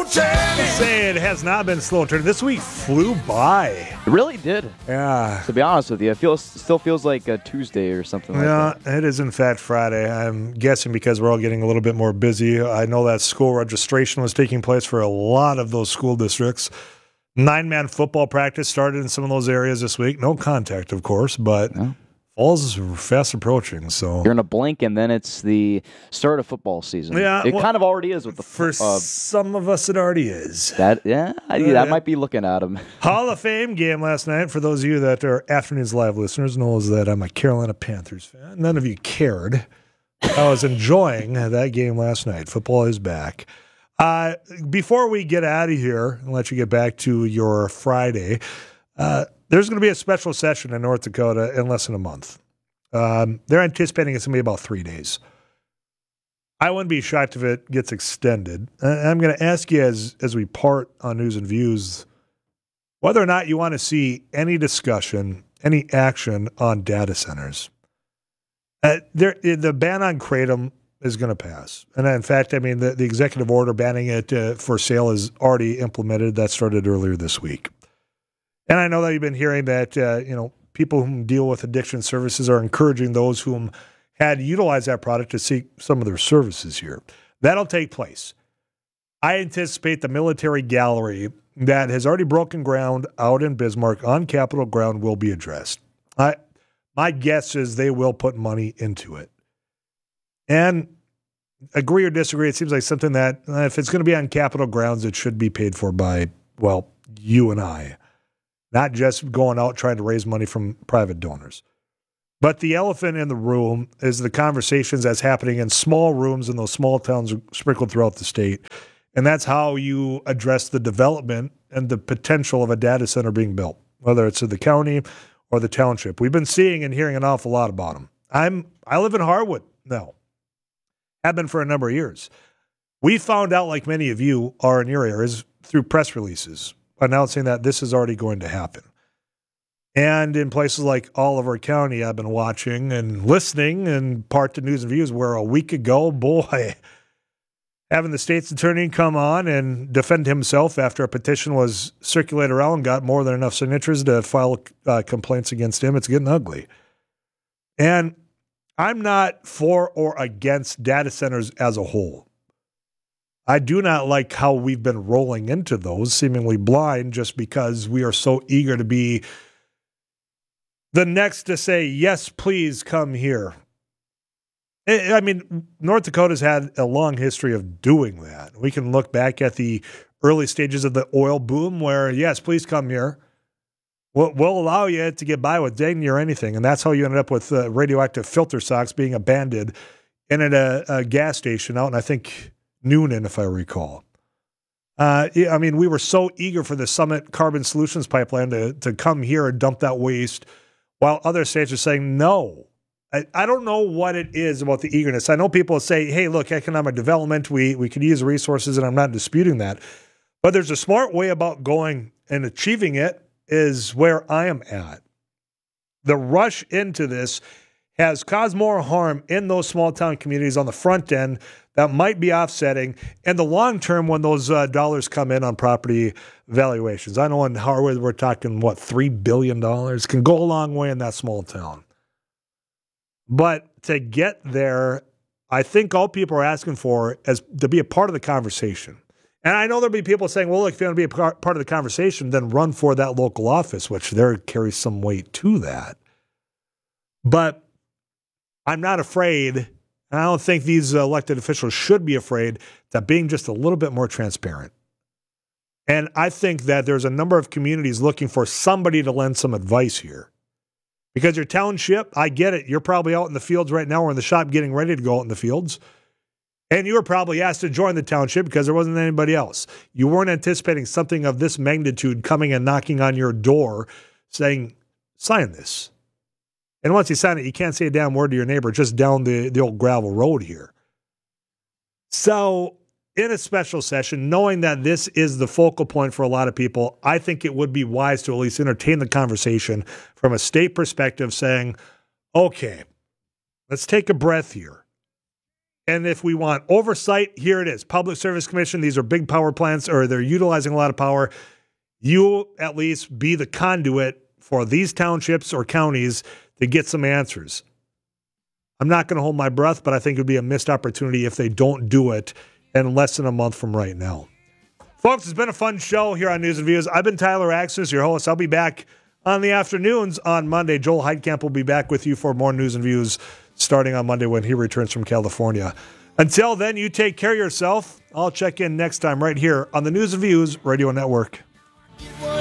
turning. Say it has not been slow turning. This week flew by. It really did. Yeah. To be honest with you, it still feels like a Tuesday or something like that. Yeah, it is in fact Friday. I'm guessing because we're all getting a little bit more busy. I know that school registration was taking place for a lot of those school districts. 9-man football practice started in some of those areas this week. No contact, of course, but fall's fast approaching. So you're in a blink, and then it's the start of football season. Yeah, it kind of already is with the for some of us. It already is. That might be looking at him. Hall of Fame game last night. For those of you that are Afternoons Live listeners, knows that I'm a Carolina Panthers fan. None of you cared. I was enjoying that game last night. Football is back. Before we get out of here and let you get back to your Friday, there's going to be a special session in North Dakota in less than a month. They're anticipating it's going to be about 3 days. I wouldn't be shocked if it gets extended. I'm going to ask you as we part on News and Views whether or not you want to see any discussion, any action on data centers. The ban on Kratom is going to pass. And in fact, I mean, the executive order banning it for sale is already implemented. That started earlier this week. And I know that you've been hearing that, people who deal with addiction services are encouraging those whom had utilized that product to seek some of their services here. That'll take place. I anticipate the military gallery that has already broken ground out in Bismarck on Capitol ground will be addressed. My guess is they will put money into it. And agree or disagree, it seems like something that if it's going to be on Capitol grounds, it should be paid for by, you and I. Not just going out trying to raise money from private donors. But the elephant in the room is the conversations that's happening in small rooms in those small towns sprinkled throughout the state. And that's how you address the development and the potential of a data center being built, whether it's in the county or the township. We've been seeing and hearing an awful lot about them. I live in Harwood now. Have been for a number of years. We found out, like many of you are in your areas, through press releases announcing that this is already going to happen. And in places like Oliver County, I've been watching and listening, and part to News and Views, where a week ago, having the state's attorney come on and defend himself after a petition was circulated around and got more than enough signatures to file complaints against him. It's getting ugly. And I'm not for or against data centers as a whole. I do not like how we've been rolling into those, seemingly blind, just because we are so eager to be the next to say, yes, please come here. I mean, North Dakota's had a long history of doing that. We can look back at the early stages of the oil boom where, yes, please come here. We'll allow you to get by with dignity or anything. And that's how you ended up with radioactive filter socks being abandoned in a gas station out in, I think, Noonan, if I recall. I mean, we were so eager for the Summit Carbon Solutions pipeline to come here and dump that waste, while other states are saying no. I don't know what it is about the eagerness. I know people say, hey, look, economic development, we could use resources, and I'm not disputing that. But there's a smart way about going and achieving it is where I am at. The rush into this has caused more harm in those small town communities on the front end that might be offsetting in the long term when those dollars come in on property valuations. I know in Harwood we're talking, $3 billion can go a long way in that small town. But to get there, I think all people are asking for is to be a part of the conversation. And I know there'll be people saying, well, look, if you want to be a part of the conversation, then run for that local office, which there carries some weight to that. But I'm not afraid, and I don't think these elected officials should be afraid, that being just a little bit more transparent. And I think that there's a number of communities looking for somebody to lend some advice here. Because your township, I get it, you're probably out in the fields right now or in the shop getting ready to go out in the fields. And you were probably asked to join the township because there wasn't anybody else. You weren't anticipating something of this magnitude coming and knocking on your door saying, sign this. And once you sign it, you can't say a damn word to your neighbor just down the old gravel road here. So in a special session, knowing that this is the focal point for a lot of people, I think it would be wise to at least entertain the conversation from a state perspective saying, okay, let's take a breath here. And if we want oversight, here it is. Public Service Commission, these are big power plants, or they're utilizing a lot of power. You at least be the conduit for these townships or counties to get some answers. I'm not going to hold my breath, but I think it would be a missed opportunity if they don't do it in less than a month from right now. Folks, it's been a fun show here on News and Views. I've been Tyler Axis, your host. I'll be back on the afternoons on Monday. Joel Heidkamp will be back with you for more News and Views starting on Monday when he returns from California. Until then, you take care of yourself. I'll check in next time right here on the News and Views Radio Network.